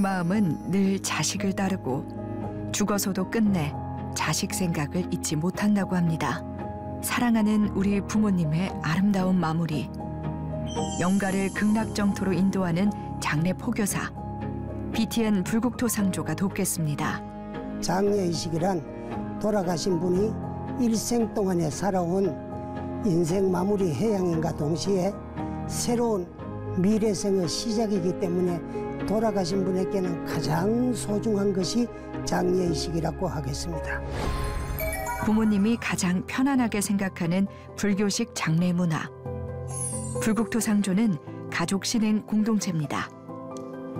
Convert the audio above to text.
마음은 늘 자식을 따르고 죽어서도 끝내 자식 생각을 잊지 못한다고 합니다. 사랑하는 우리 부모님의 아름다운 마무리. 영가를 극락정토로 인도하는 장례 포교사 BTN 불국토상조가 돕겠습니다. 장례의식이란 돌아가신 분이 일생 동안에 살아온 인생 마무리 해양인과 동시에 새로운 미래생의 시작이기 때문에 돌아가신 분에게는 가장 소중한 것이 장례의식이라고 하겠습니다. 부모님이 가장 편안하게 생각하는 불교식 장례 문화. 불국토상조는 가족 신행 공동체입니다.